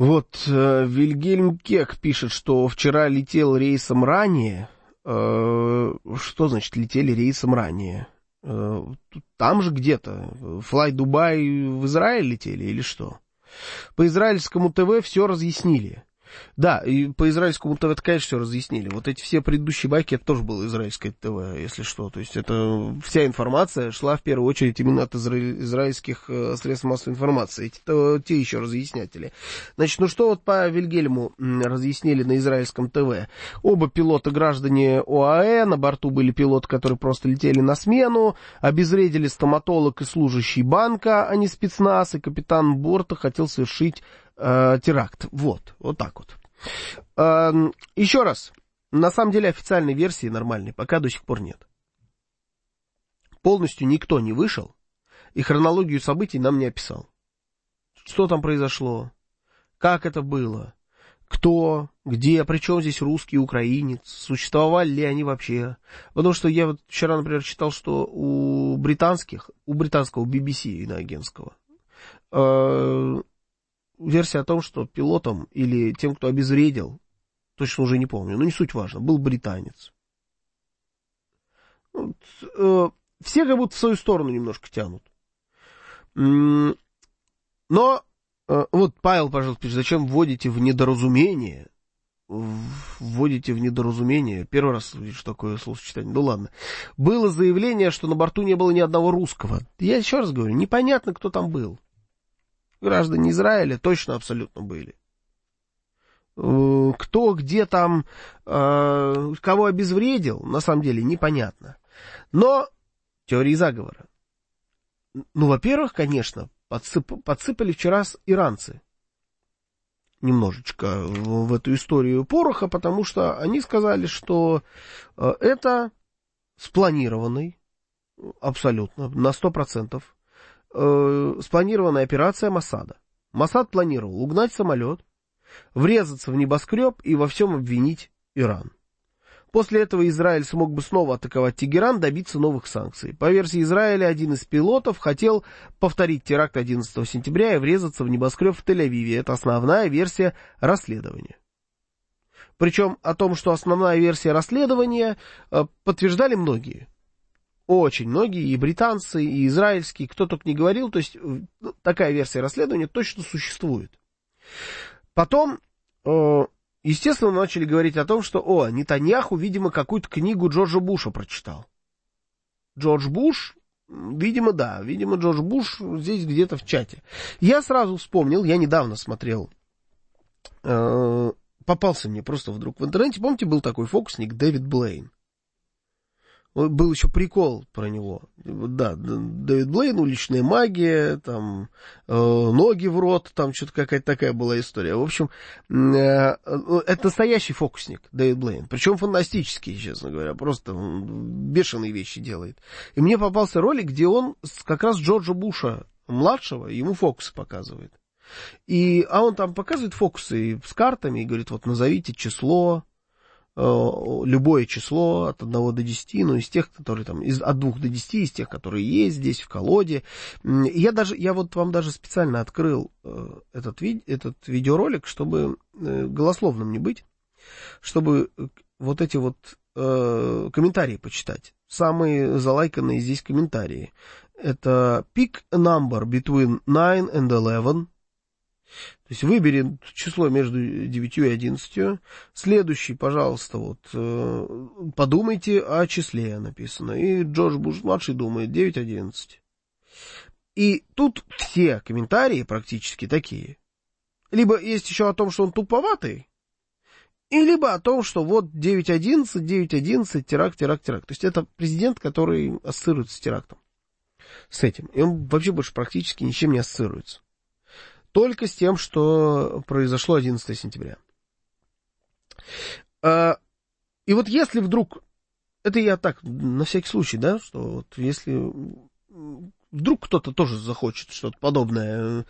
Вот Вильгельм Кек пишет, что вчера летел рейсом ранее. Что значит летели рейсом ранее? Там же где-то. Fly Dubai в Израиль летели или что? По израильскому ТВ все разъяснили. Да, и по израильскому ТВ, конечно, все разъяснили. Вот эти все предыдущие байки, это тоже было израильское ТВ, если что. То есть это вся информация шла в первую очередь именно от израильских средств массовой информации. Те еще разъяснятели. Значит, ну что вот по Вильгельму разъяснили на израильском ТВ? Оба пилота граждане ОАЭ, на борту были пилоты, которые просто летели на смену, обезвредили стоматолог и служащий банка, а не спецназ, и капитан борта хотел совершить теракт. Вот так вот. Еще раз. На самом деле официальной версии нормальной пока до сих пор нет. Полностью никто не вышел и хронологию событий нам не описал. Что там произошло? Как это было? Кто? Где? Причем здесь русский, украинец? Существовали ли они вообще? Потому что я вот вчера, например, читал, что у британского BBC иноагентского версия о том, что пилотом или тем, кто обезвредил, точно уже не помню, но не суть важно, был британец. Все как будто в свою сторону немножко тянут. Но вот Павел, пожалуйста, пишет, зачем вводите в недоразумение? Вводите в недоразумение. Первый раз видишь такое словосочетание. Ну ладно. Было заявление, что на борту не было ни одного русского. Я еще раз говорю, непонятно, кто там был. Граждане Израиля точно абсолютно были. Кто, где там, кого обезвредил, на самом деле непонятно. Но теории заговора. Ну, во-первых, конечно, подсыпали вчера иранцы немножечко в эту историю пороха, потому что они сказали, что это спланированный, абсолютно, на 100%, спланированная операция Моссада. Моссад планировал угнать самолет, врезаться в небоскреб и во всем обвинить Иран. После этого Израиль смог бы снова атаковать Тегеран, добиться новых санкций. По версии Израиля, один из пилотов хотел повторить теракт 11 сентября и врезаться в небоскреб в Тель-Авиве. Это основная версия расследования. Причем о том, что основная версия расследования, подтверждали многие. Очень многие, и британцы, и израильские, кто только не говорил, то есть такая версия расследования точно существует. Потом, естественно, начали говорить о том, что, Нетаньяху, видимо, какую-то книгу Джорджа Буша прочитал. Джордж Буш, видимо, да, видимо, Джордж Буш здесь где-то в чате. Я сразу вспомнил, я недавно смотрел, попался мне просто вдруг в интернете, помните, был такой фокусник Дэвид Блейн? Был еще прикол про него. Да, Дэвид Блейн, уличная магия, там, ноги в рот, там что-то какая-то такая была история. В общем, это настоящий фокусник, Дэвид Блейн. Причем фантастический, честно говоря, просто бешеные вещи делает. И мне попался ролик, где он как раз Джорджа Буша младшего, ему фокусы показывает. А он там показывает фокусы с картами и говорит, вот назовите число, любое число от 1 до 10, ну, из тех, которые там, от 2 до 10, из тех, которые есть здесь в колоде. Я вот вам даже специально открыл этот видеоролик, чтобы голословным не быть, чтобы вот эти вот комментарии почитать. Самые залайканные здесь комментарии. Это pick a number between 9 and 11. То есть выбери число между 9 и 11. Следующий, пожалуйста, вот подумайте о числе, написано. И Джордж Буш-младший думает 9-11. И тут все комментарии практически такие. Либо есть еще о том, что он туповатый, и либо о том, что вот 9-11, 9-11, теракт. То есть это президент, который ассоциируется с терактом. С этим. И он вообще больше практически ничем не ассоциируется. Только с тем, что произошло 11 сентября. И вот если вдруг, это я так, на всякий случай, да, что вот если вдруг кто-то тоже захочет что-то подобное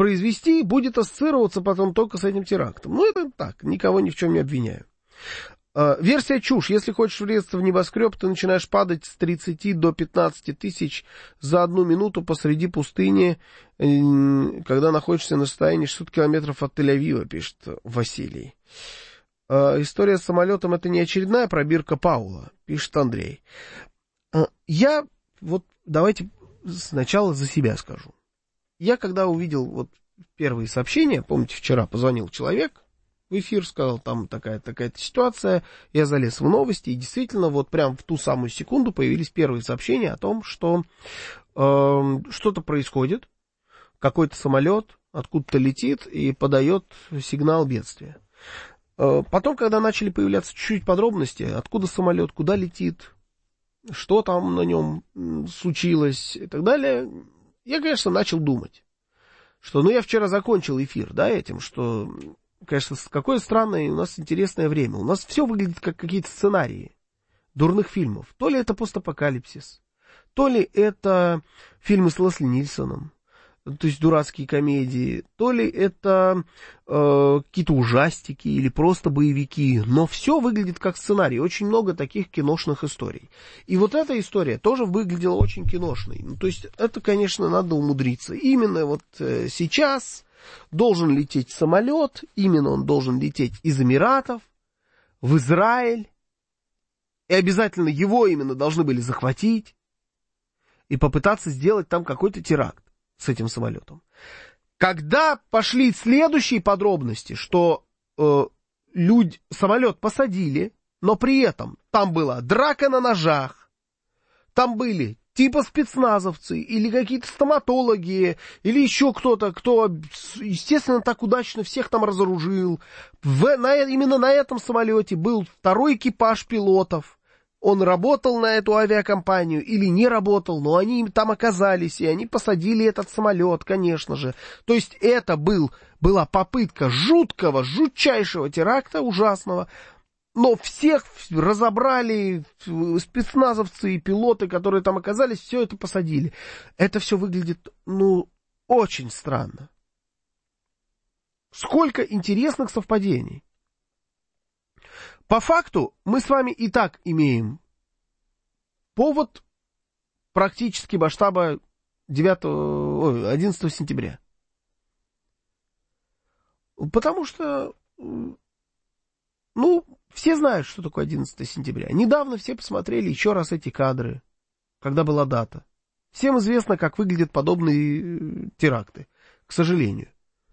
воспроизвести, будет ассоциироваться потом только с этим терактом. Ну, это так, никого ни в чем не обвиняю. Версия чушь. Если хочешь врезаться в небоскреб, ты начинаешь падать с 30 до 15 тысяч за 1 минуту посреди пустыни, когда находишься на расстоянии 600 километров от Тель-Авива, пишет Василий. История с самолетом — это не очередная пробирка Паула, пишет Андрей. Давайте сначала за себя скажу. Я когда увидел первые сообщения, помните, вчера позвонил человек в эфир, сказал, там такая-то ситуация, я залез в новости, и действительно, прям в ту самую секунду появились первые сообщения о том, что что-то происходит, какой-то самолет откуда-то летит и подает сигнал бедствия. Потом, когда начали появляться чуть-чуть подробности, откуда самолет, куда летит, что там на нем случилось и так далее, я, конечно, начал думать, что, я вчера закончил эфир, этим, что, конечно, какое странное у нас интересное время. У нас все выглядит как какие-то сценарии дурных фильмов. То ли это постапокалипсис, то ли это фильмы с Лесли Нильсоном, то есть дурацкие комедии, то ли это какие-то ужастики или просто боевики, но все выглядит как сценарий. Очень много таких киношных историй. И эта история тоже выглядела очень киношной. То есть это, конечно, надо умудриться. Именно сейчас должен лететь самолет, именно он должен лететь из Эмиратов в Израиль, и обязательно его именно должны были захватить и попытаться сделать там какой-то теракт с этим самолетом. Когда пошли следующие подробности, что самолет посадили, но при этом там была драка на ножах, там были типа спецназовцы или какие-то стоматологи, или еще кто-то, кто, естественно, так удачно всех там разоружил. Именно на этом самолете был второй экипаж пилотов. Он работал на эту авиакомпанию или не работал, но они там оказались, и они посадили этот самолет, конечно же. То есть это была попытка жутчайшего теракта, ужасного, но всех разобрали, спецназовцы и пилоты, которые там оказались, все это посадили. Это все выглядит, очень странно. Сколько интересных совпадений. По факту мы с вами и так имеем повод практически масштаба 11 сентября. Потому что, все знают, что такое 11 сентября. Недавно все посмотрели еще раз эти кадры, когда была дата. Всем известно, как выглядят подобные теракты, к сожалению.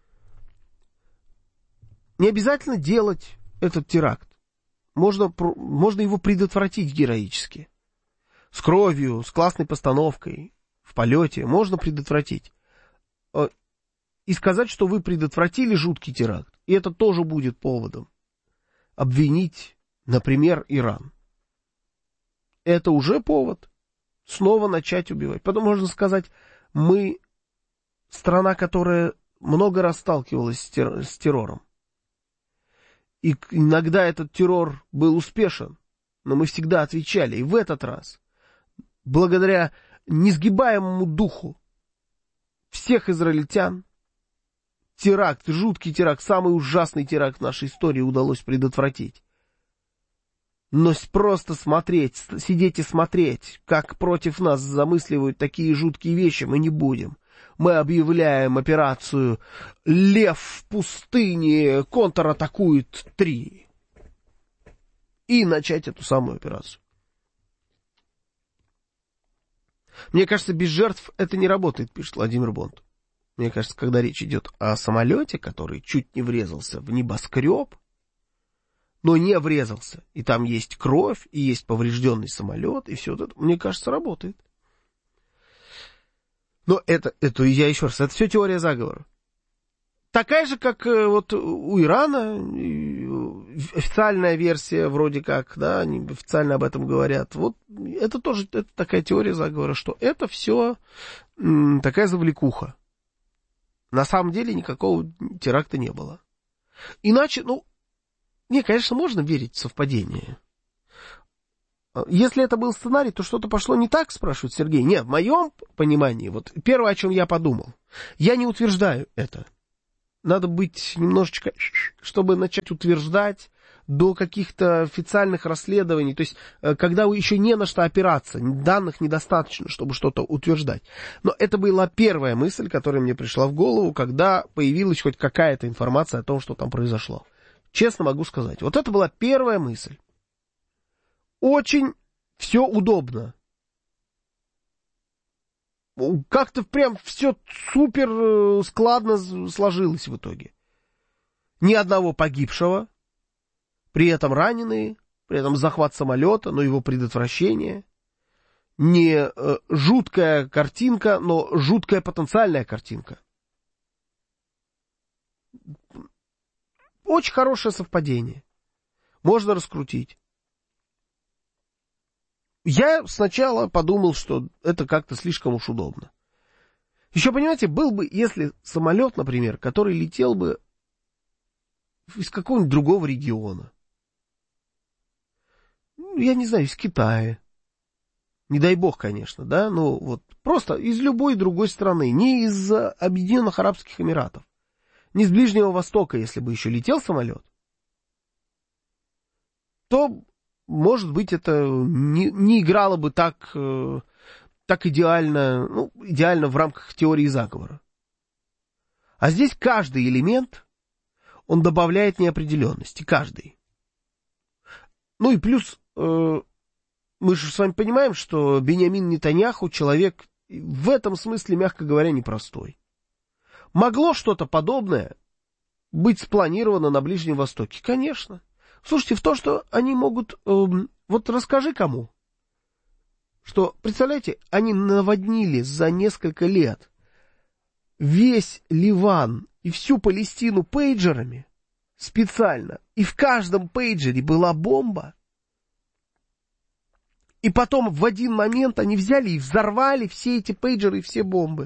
Не обязательно делать этот теракт. Можно его предотвратить героически. С кровью, с классной постановкой, в полете можно предотвратить. И сказать, что вы предотвратили жуткий теракт, и это тоже будет поводом обвинить, например, Иран. Это уже повод снова начать убивать. Потом можно сказать, мы страна, которая много раз сталкивалась с террором. И иногда этот террор был успешен, но мы всегда отвечали. И в этот раз, благодаря несгибаемому духу всех израильтян, жуткий теракт, самый ужасный теракт в нашей истории удалось предотвратить. Но просто сидеть и смотреть, как против нас замысливают такие жуткие вещи, мы не будем. Мы объявляем операцию «Лев в пустыне контратакует 3». И начать эту самую операцию. Мне кажется, без жертв это не работает, пишет Владимир Бонд. Мне кажется, когда речь идет о самолете, который чуть не врезался в небоскреб, но не врезался, и там есть кровь, и есть поврежденный самолет, и все это, мне кажется, работает. Но это я еще раз, это все теория заговора. Такая же, как у Ирана, официальная версия вроде как, да, они официально об этом говорят. Это тоже такая теория заговора, что это все такая завлекуха. На самом деле никакого теракта не было. Иначе, конечно, можно верить в совпадение. Если это был сценарий, то что-то пошло не так, спрашивает Сергей. Нет, в моем понимании, первое, о чем я подумал, я не утверждаю это. Надо быть немножечко, чтобы начать утверждать, до каких-то официальных расследований, то есть когда еще не на что опираться, данных недостаточно, чтобы что-то утверждать. Но это была первая мысль, которая мне пришла в голову, когда появилась хоть какая-то информация о том, что там произошло. Честно могу сказать. Вот это была первая мысль. Очень все удобно. Как-то прям все супер складно сложилось в итоге. Ни одного погибшего, при этом раненые, при этом захват самолета, но его предотвращение. Не жуткая картинка, но жуткая потенциальная картинка. Очень хорошее совпадение. Можно раскрутить. Я сначала подумал, что это как-то слишком уж удобно. Еще, понимаете, был бы, если самолет, например, который летел бы из какого-нибудь другого региона. Я не знаю, из Китая. Не дай бог, конечно, да, но вот просто из любой другой страны. Не из Объединенных Арабских Эмиратов. Не с Ближнего Востока, если бы еще летел самолет. То, может быть, это не играло бы так идеально, ну, идеально в рамках теории заговора. А здесь каждый элемент, он добавляет неопределенности, каждый. Ну и плюс, мы же с вами понимаем, что Биньямин Нетаньяху человек в этом смысле, мягко говоря, непростой. Могло что-то подобное быть спланировано на Ближнем Востоке? Конечно. Слушайте, в то, что они могут... вот расскажи кому, что, представляете, они наводнили за несколько лет весь Ливан и всю Палестину пейджерами специально, и в каждом пейджере была бомба, и потом в один момент они взяли и взорвали все эти пейджеры и все бомбы.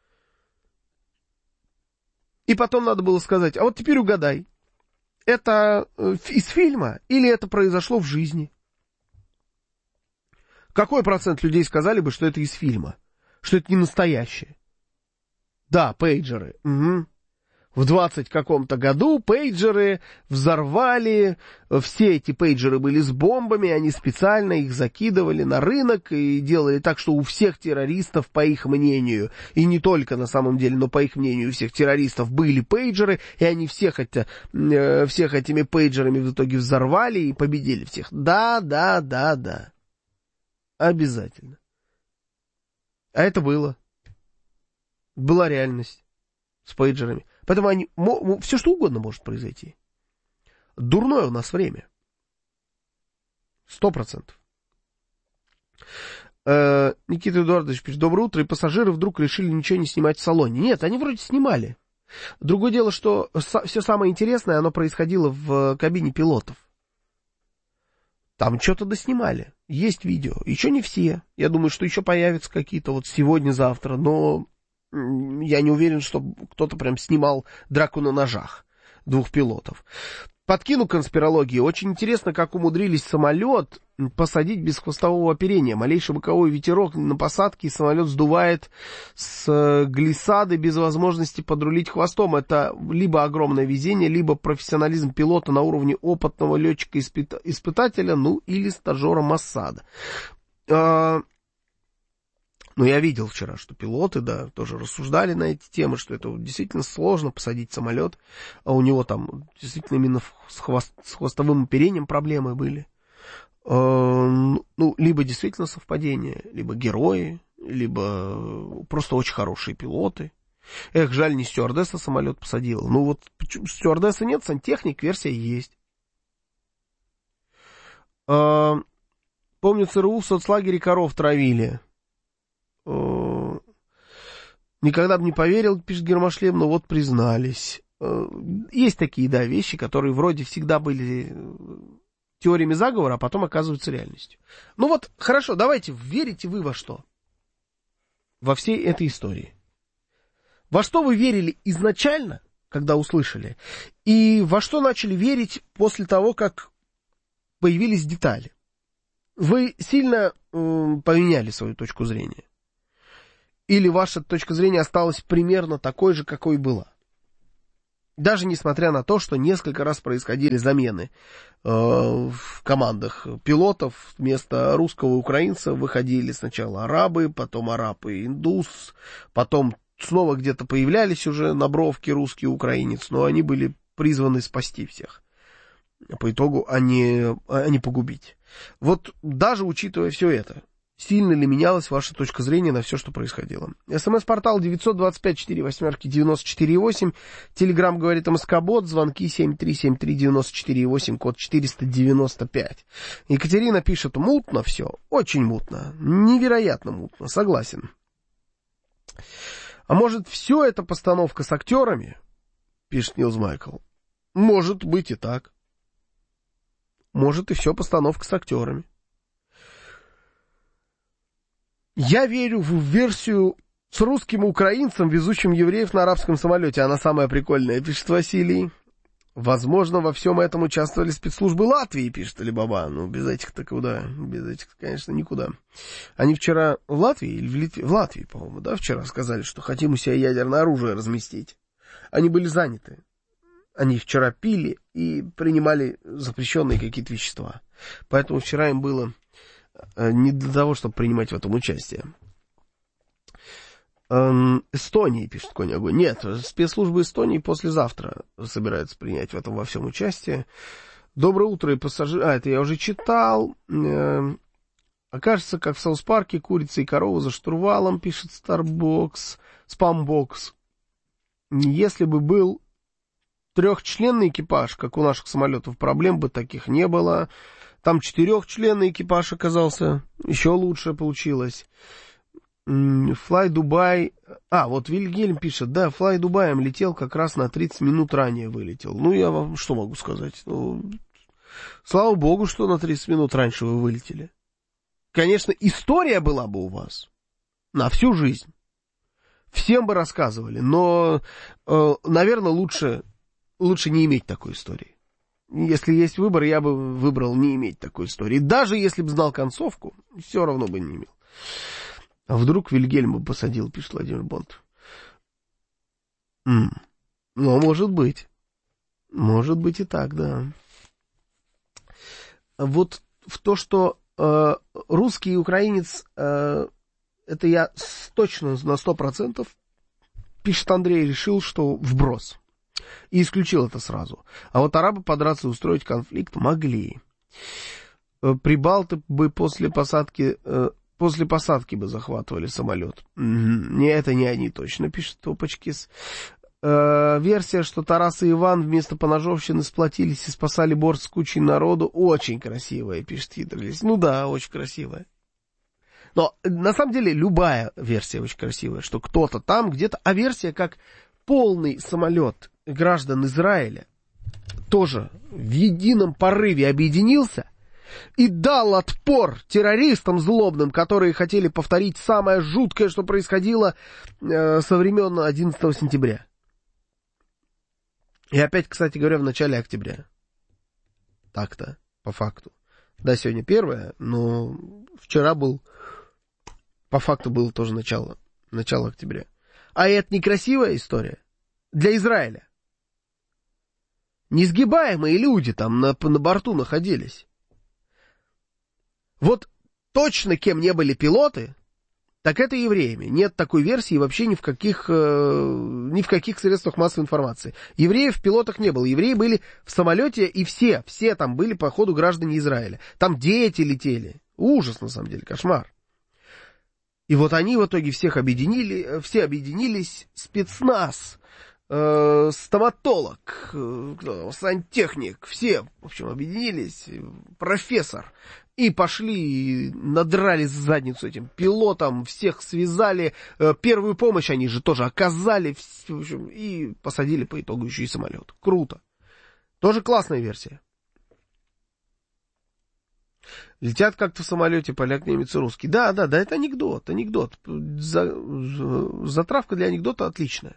И потом надо было сказать, а вот теперь угадай, это из фильма или это произошло в жизни? Какой процент людей сказали бы, что это из фильма? Что это не настоящее? Да, пейджеры. Угу. В 20 каком-то году пейджеры взорвали, все эти пейджеры были с бомбами, они специально их закидывали на рынок и делали так, что у всех террористов, по их мнению, и не только на самом деле, но по их мнению, у всех террористов были пейджеры, и они всех этими пейджерами в итоге взорвали и победили всех. Да. Обязательно. А это было. Была реальность с пейджерами. Поэтому все что угодно может произойти. Дурное у нас время. 100%. Никита Эдуардович пишет: доброе утро, и пассажиры вдруг решили ничего не снимать в салоне. Нет, они вроде снимали. Другое дело, что все самое интересное, оно происходило в кабине пилотов. Там что-то доснимали. Есть видео. Еще не все. Я думаю, что еще появятся какие-то вот сегодня-завтра, но... Я не уверен, что кто-то прям снимал драку на ножах двух пилотов. Подкину конспирологии. Очень интересно, как умудрились самолет посадить без хвостового оперения. Малейший боковой ветерок на посадке, и самолет сдувает с глиссады без возможности подрулить хвостом. Это либо огромное везение, либо профессионализм пилота на уровне опытного летчика-испытателя, ну или стажера Моссада. Но я видел вчера, что пилоты, да, тоже рассуждали на эти темы, что это действительно сложно посадить самолет, а у него там действительно именно с хвостовым оперением проблемы были. Ну, либо действительно совпадение, либо герои, либо просто очень хорошие пилоты. Эх, жаль, не стюардесса самолет посадила. Ну вот, стюардессы нет, сантехник, версия есть. Помню, ЦРУ в соцлагере коров травили. Никогда бы не поверил, пишет Гермошлем, но вот признались. Есть такие, да, вещи, которые вроде всегда были теориями заговора, а потом оказываются реальностью. Ну вот, хорошо, давайте, верите вы во что? Во всей этой истории. Во что вы верили изначально, когда услышали, и во что начали верить после того, как появились детали? Вы сильно поменяли свою точку зрения? Или ваша точка зрения осталась примерно такой же, какой была? Даже несмотря на то, что несколько раз происходили замены в командах пилотов, вместо русского и украинца выходили сначала арабы, потом араб и индус, потом снова где-то появлялись уже на бровке русский и украинец, но они были призваны спасти всех. По итогу, а не погубить. Вот даже учитывая все это, сильно ли менялась ваша точка зрения на все, что происходило? СМС-портал 925-48-94-8. Телеграм говорит МСК-бот. Звонки 7373-94-8, код 495. Екатерина пишет: мутно все, очень мутно, невероятно мутно, согласен. А может, все это постановка с актерами? Пишет Нилс Майкл. Может быть и так. Может, и все постановка с актерами. Я верю в версию с русским и украинцем, везущим евреев на арабском самолете. Она самая прикольная, пишет Василий. Возможно, во всем этом участвовали спецслужбы Латвии, пишет Алибаба. Ну, без этих-то куда? Без этих, конечно, никуда. Они вчера в Латвии или в Литве? В Латвии, по-моему, да, вчера сказали, что хотим у себя ядерное оружие разместить. Они были заняты. Они вчера пили и принимали запрещенные какие-то вещества. Поэтому вчера им было не для того, чтобы принимать в этом участие. Эстонии, пишет Конь Огонь. Нет, спецслужбы Эстонии послезавтра собираются принять в этом во всем участие. Доброе утро, пассажиры. Это я уже читал. Окажется, как в Саус-парке, курица и корова за штурвалом, пишет Старбокс. Спамбокс. Если бы был трехчленный экипаж, как у наших самолетов, проблем бы таких не было. Там 4-членный экипаж оказался, еще лучше получилось. Fly Dubai. Вот Вильгельм пишет, да, Fly Dubai летел как раз на 30 минут ранее вылетел. Ну, я вам что могу сказать? Ну, слава богу, что на 30 минут раньше вы вылетели. Конечно, история была бы у вас на всю жизнь. Всем бы рассказывали, но, наверное, лучше не иметь такой истории. Если есть выбор, я бы выбрал не иметь такой истории. Даже если бы знал концовку, все равно бы не имел. А вдруг Вильгельма посадил, пишет Владимир Бонд. Ну, может быть. Может быть и так, да. Вот в то, что русский и украинец, это я точно на 100%, пишет Андрей, решил, что вброс. И исключил это сразу. А вот арабы подраться и устроить конфликт могли. Прибалты бы после посадки бы захватывали самолет. Не, это не они точно, пишет Топочкис. Версия, что Тарас и Иван вместо поножовщины сплотились и спасали борт с кучей народу, очень красивая, пишет Хитролис. Ну да, очень красивая. Но на самом деле любая версия очень красивая, что кто-то там где-то, а версия как полный самолет граждан Израиля тоже в едином порыве объединился и дал отпор террористам злобным, которые хотели повторить самое жуткое, что происходило со времен 11 сентября. И опять, кстати говоря, в начале октября. Так-то, по факту. Да, сегодня 1, но вчера по факту было тоже начало октября. А это некрасивая история для Израиля. Несгибаемые люди там на борту находились. Вот точно кем не были пилоты, так это евреями. Нет такой версии вообще ни в каких средствах массовой информации. Евреев в пилотах не было. Евреи были в самолете, и все там были, по ходу, граждане Израиля. Там дети летели. Ужас, на самом деле, кошмар. И вот они в итоге все объединились, спецназ, стоматолог, сантехник, все, в общем, объединились, профессор, и пошли, и надрали задницу этим пилотам, всех связали, первую помощь они же тоже оказали, в общем, и посадили по итогу еще и самолет. Круто. Тоже классная версия. Летят как-то в самолете поляк, немец и русский. Да, это анекдот. Затравка для анекдота отличная.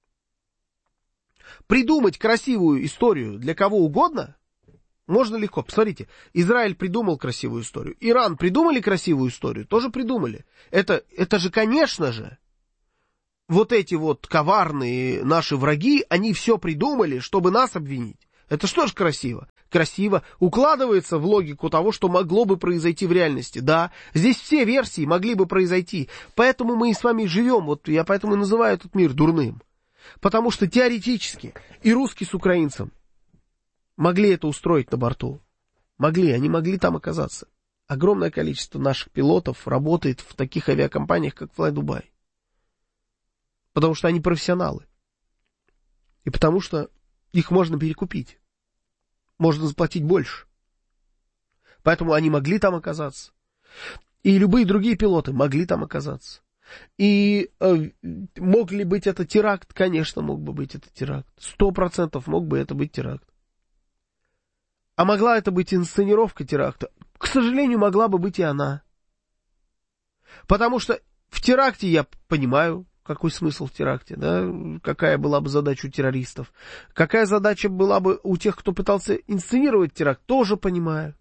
Придумать красивую историю для кого угодно можно легко. Посмотрите, Израиль придумал красивую историю. Иран придумали красивую историю, тоже придумали. Это же, конечно же, вот эти вот коварные наши враги, они все придумали, чтобы нас обвинить. Это что ж красиво? Красиво укладывается в логику того, что могло бы произойти в реальности. Да, здесь все версии могли бы произойти. Поэтому мы и с вами живем. Вот я поэтому и называю этот мир дурным. Потому что теоретически и русские с украинцем могли это устроить на борту. Они могли там оказаться. Огромное количество наших пилотов работает в таких авиакомпаниях, как Fly Dubai. Потому что они профессионалы. И потому что их можно перекупить. Можно заплатить больше. Поэтому они могли там оказаться. И любые другие пилоты могли там оказаться. И мог ли быть это теракт? Конечно, мог бы быть это теракт. 100% мог бы это быть теракт. А могла это быть инсценировка теракта? К сожалению, могла бы быть и она. Потому что в теракте я понимаю, какой смысл в теракте, да? Какая была бы задача у террористов. Какая задача была бы у тех, кто пытался инсценировать теракт, тоже понимаю.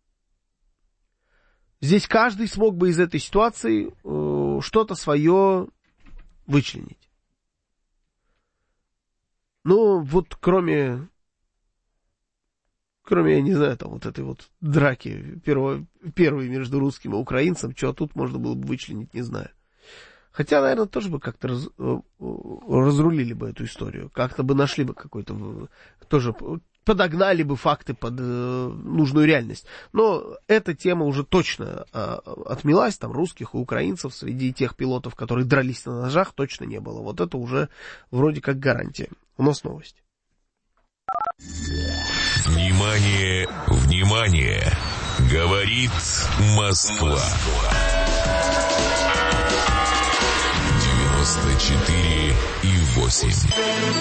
Здесь каждый смог бы из этой ситуации что-то свое вычленить. Ну, вот кроме, я не знаю, там вот этой вот драки первой между русским и украинцем, что тут можно было бы вычленить, не знаю. Хотя, наверное, тоже бы как-то разрулили бы эту историю. Как-то бы нашли бы какой-то... Тоже подогнали бы факты под нужную реальность. Но эта тема уже точно отмелась. Там русских и украинцев среди тех пилотов, которые дрались на ножах, точно не было. Вот это уже вроде как гарантия. У нас новость. Внимание, внимание! Говорит Москва. 94,8.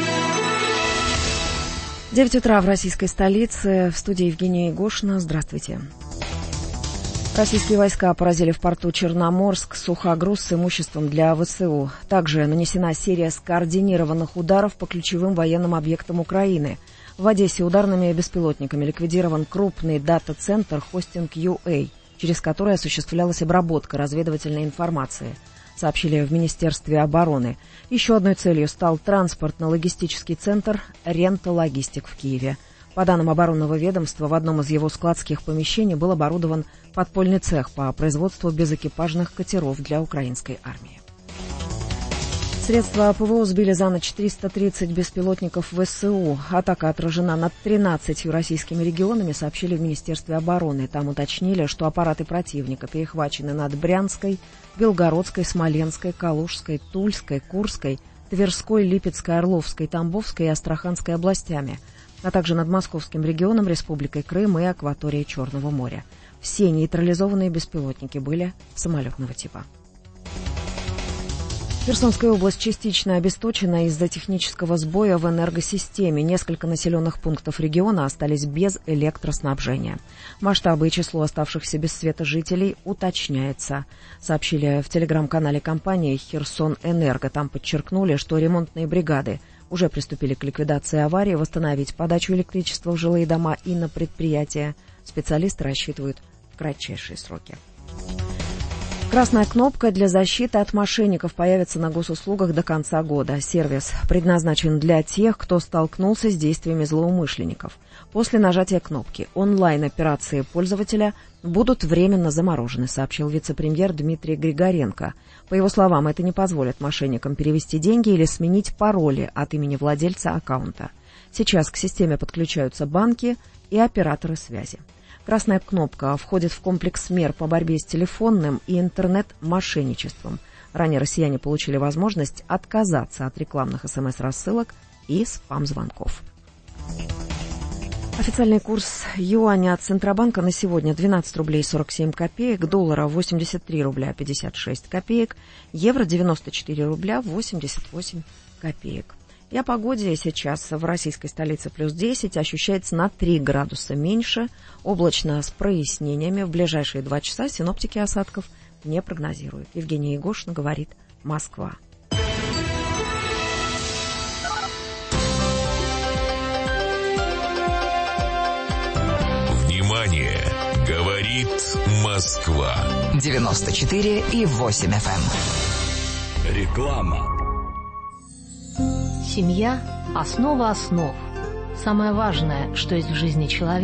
9 утра в российской столице. В студии Евгения Егошина. Здравствуйте. Российские войска поразили в порту Черноморск сухогруз с имуществом для ВСУ. Также нанесена серия скоординированных ударов по ключевым военным объектам Украины. В Одессе ударными беспилотниками ликвидирован крупный дата-центр Hosting.ua, через который осуществлялась обработка разведывательной информации, сообщили в Министерстве обороны. Еще одной целью стал транспортно-логистический центр «Рента Логистик» в Киеве. По данным оборонного ведомства, в одном из его складских помещений был оборудован подпольный цех по производству безэкипажных катеров для украинской армии. Средства ПВО сбили за ночь 330 беспилотников ВСУ. Атака отражена над 13 российскими регионами, сообщили в Министерстве обороны. Там уточнили, что аппараты противника перехвачены над Брянской, Белгородской, Смоленской, Калужской, Тульской, Курской, Тверской, Липецкой, Орловской, Тамбовской и Астраханской областями, а также над Московским регионом, Республикой Крым и акваторией Черного моря. Все нейтрализованные беспилотники были самолетного типа. Херсонская область частично обесточена из-за технического сбоя в энергосистеме. Несколько населенных пунктов региона остались без электроснабжения. Масштабы и число оставшихся без света жителей уточняется, сообщили в телеграм-канале компании «Херсонэнерго». Там подчеркнули, что ремонтные бригады уже приступили к ликвидации аварии, восстановить подачу электричества в жилые дома и на предприятия. Специалисты рассчитывают в кратчайшие сроки. Красная кнопка для защиты от мошенников появится на госуслугах до конца года. Сервис предназначен для тех, кто столкнулся с действиями злоумышленников. После нажатия кнопки онлайн-операции пользователя будут временно заморожены, сообщил вице-премьер Дмитрий Григоренко. По его словам, это не позволит мошенникам перевести деньги или сменить пароли от имени владельца аккаунта. Сейчас к системе подключаются банки и операторы связи. Красная кнопка входит в комплекс мер по борьбе с телефонным и интернет-мошенничеством. Ранее россияне получили возможность отказаться от рекламных СМС-рассылок и спам-звонков. Официальный курс юаня от Центробанка на сегодня 12 рублей 47 копеек, доллара 83 рубля 56 копеек, евро 94 рубля 88 копеек. И о погоде сейчас в российской столице плюс 10, ощущается на 3 градуса меньше, облачно с прояснениями. В ближайшие 2 часа синоптики осадков не прогнозируют. Евгения Егошина, говорит Москва. Внимание! Говорит Москва. 94,8 FM. Реклама. Семья – основа основ. Самое важное, что есть в жизни человека.